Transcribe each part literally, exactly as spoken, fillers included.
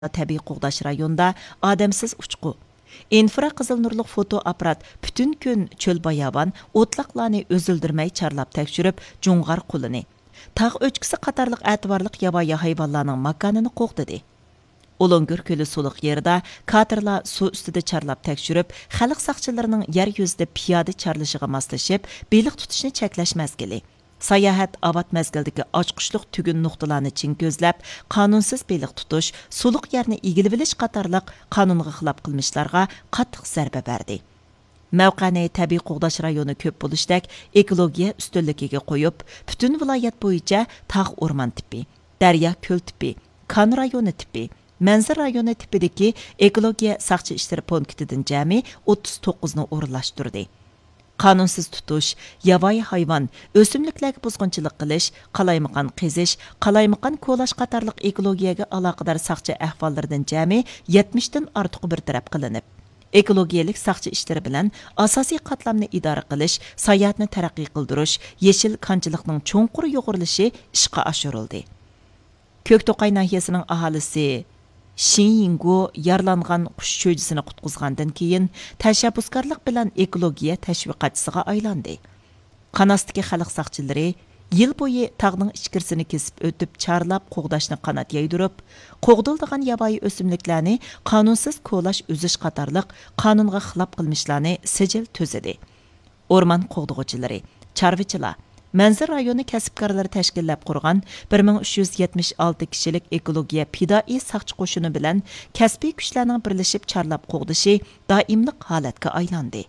tabiiy qo'g'dash rayonida odamsiz uchqu. Infra qizil nurliq foto aparat bütün kun cho'l bayaban o'tliqlarni o'zildirmay charlab tekshirib jo'ng'ar qo'lini. Tog' o'chkisi qatorliq ativorliq yovvoyi hayvonlarning makonini qo'g'didi. Ulungur ko'li suluq yerida katerlar suv ustida charlab tekshirib, xalq saqchilarining yer yuzida piyoda charlishiga moslashib, beliq tutishni cheklash mazgili. Sayohat avat mezgildagi ochqishliq tugun nuqtalarni chin ko'zlab, qonunsiz beliq tutish, suluq yerni egilib olish qatorliq qonunga xilof qilmishlarga qattiq zarba berdi. Mavqani tabiiy qo'g'dash rayoni ko'p bo'lishdek ekologiya ustunligiga qo'yib, butun viloyat bo'yicha tog' o'rmon tipi, daryo ko'l tipi, kon rayoni tipi, manzir rayoni tipidagi ekologiya saqchi ishlari punktidan jami o'ttiz to'qqiz ni o'rinlashtirdi. Qonunsiz tutish, yovvoyi hayvon, o'simliklarga buzg'unchilik qilish, qalaymaqon qizish, qalaymaqon ko'lash qatorliq ekologiyaga aloqador saqchi ahvollardan jami yetmish dan ortiq bir taraf qilinib, ekologiyalik saqchi ishlari bilan asosiy qatlamni idora qilish, sayohatni taraqqiy qildirish, yeshil konchilikning cho'nqur yo'g'irilishi ishga oshirildi. Ko'kto'qay nahiyasining aholisi Shinyingu yarlangan qush cho'jisini qutqizgandan keyin tashabbuskorlik bilan ekologiya tashviqotchisiga aylandi. Qanastiki xalq saqchilari yil bo'yi tog'ning ichkirisini kesib o'tib charlab qo'g'dashni qanot yaydirib, qo'g'dildigan yovvoyi o'simliklarni qonunsiz ko'lash uzish qatorliq qonunga xilof qilmishlarni sijil to'zidi. O'rmon qo'g'dug'uvchilari, chorvachilar, Manzir rayoni kasbkorlari tashkillab qurgan bir ming uch yuz yetmish olti kishilik ekologiya pidoi saqchi qo'shini bilan kasbiy kuchlarning birlashib charlab qo'g'dishi doimlik holatga aylandi.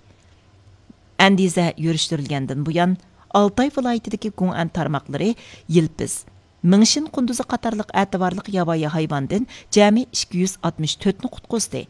Andiza yurishtirilgandan buyon Altay viloyatidagi Gung'an tarmoqlari yilpiz, Mingshin qunduzi qatorliq ativorliq yovvoyi hayvondan jami ikki yuz oltmish to'rt ni qutqizdi.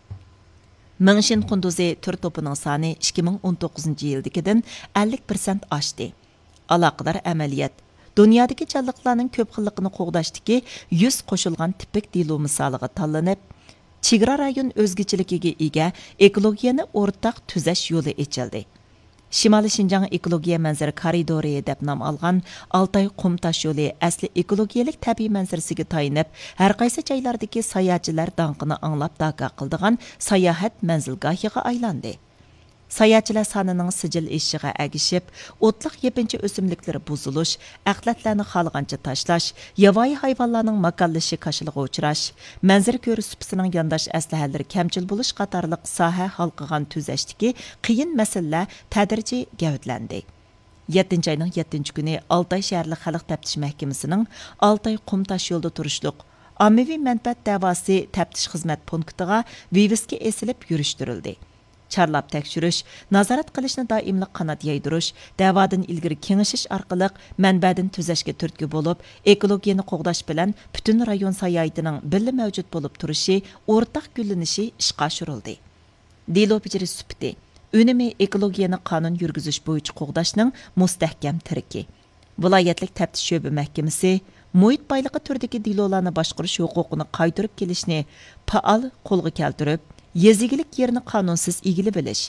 Mingshin qunduzi tur to'pining soni ikki ming o'n to'qqizinchi yildagidan ellik persent oshdi. Aloqador amaliyat dunyodagi canlıqlarning ko'p xilligini qo'g'dashdagi yuz qo'shilgan tipik dilo misoliga tanlanib, chegara rayon o'zgachilig'iga ega ekologiyani o'rtaq tuzash yo'li ochildi. Shimoliy Shinjang ekologiya manzara koridori deb nom olgan Altay qum tosh yo'li asli ekologiyalik tabiiy manzarasiga tayinib, har qaysi joylardagi sayohatchilar donqini anglab daqa qildigan sayohat manzilgohiga aylandi. Sayohatchilar sonining sijil eshiga agishib, o'tliq yepinchi o'simliklari buzilish, axlatlarni xalqancha tashlash, yovvoyi hayvonlarning makonlashi qashiliga uchrash, manzara ko'rish supisining yondosh aslahalari kamchil bo'lish qatorliq soha halqigan tuzashdagi qiyin masalalar tadrijiy gavdlandi. yettinchi oyning yettinchi kuni Altay shaharlik xalq taftish mahkamasining Altay qum tosh yo'lda turishliq ommaviy manfaat da'vosi taftish xizmat punktiga vivsga esilib yurishtirildi. Charlab tekshirish, nazorat qilishni doimlik qanot yaydirish, da'vodan ilgari kengashish orqali manbadan tuzashga turtki bo'lib, ekologiyani qo'g'dash bilan butun rayon sayohatining birga mavjud bo'lib turishi, o'rtaq gullanishi ishga oshirildi. Dilo bijiri sufiti, unumi ekologiyani qonun yurgizish bo'yicha qo'g'dashning mustahkam tiriki. Viloyatlik taftish sho'ba mahkamasi muhit boyligi turdagi dilolarni boshqarish huquqini qaytarib kelishni faol qo'lga keltirib, yezigilik yerini qonunsiz egilib bilish,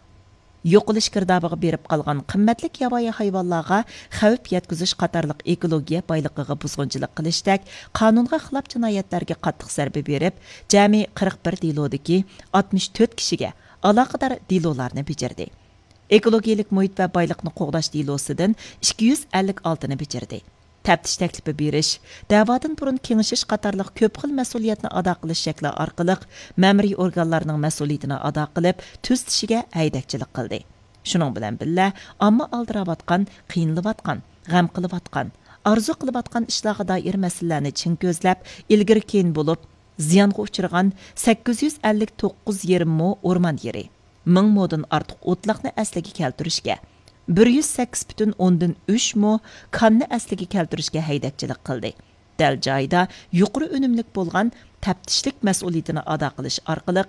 yo'qilish girdobiga berib qolgan qimmatli yovvoyi hayvonlarga xavf yetkazish qatorliq ekologiya boyligiga buzg'unchilik qilishdak qonunga xilof jinoyatlarga qattiq zarba berib, jami qirq bir dilodagi oltmish to'rt kishiga aloqador dilolarni bijirdi. Ekologiyalik muhit va boyliqni qo'g'dash dilosidan ikki yuz ellik olti ni bijirdi. Taftish taklifi berish, da'vodan burun kengashish qatorliq ko'p xil mas'uliyatni ado qilish shakli orqali ma'muriy organlarning mas'uliyatini ado qilib, tuztishiga haydakchilik qildi. Shuning bilan birga, ammo aldirayotgan, qiyinlayotgan, g'am qilayotgan, orzu qilayotgan ishlarga doir masalalarni chin ko'zlab, ilgari keyin bo'lib, ziyonga uchragan sakkiz yuz ellik to'qqiz yarim mo o'rmon yeri, ming modan ortiq o'tliqni asliga keltirishga, bir yuz sakkiz butun o'ndan uch mo konni asliga keltirishga haydakchilik qildi. Dal joyda yuqori unumlik bo'lgan taftishlik mas'uliyatini ado qilish orqali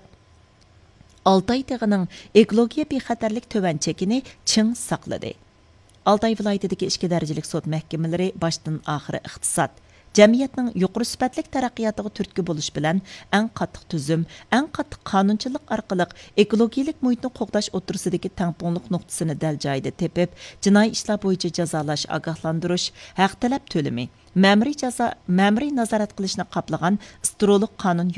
Altay tog'ining ekologiya bexatarlik to'van chekini ching saqladi. Altay viloyatidagi ikki darajalik sud mahkamalari boshdan oxiri iqtisod, jamiyatning yuqori sifatli taraqqiyotiga turtki bo'lish bilan eng qattiq tuzum, eng qattiq qonunchilik orqali ekologiyalik muhitni qo'g'dash o'tirsidagi tangpungliq nuqtasini dal joyida tepib, jinoiy ishlar bo'yicha jazolash, ogohlantirish, haq talab to'limi, ma'muriy jazo ma'muriy nazorat qilishni qoplagan istiroluk qonun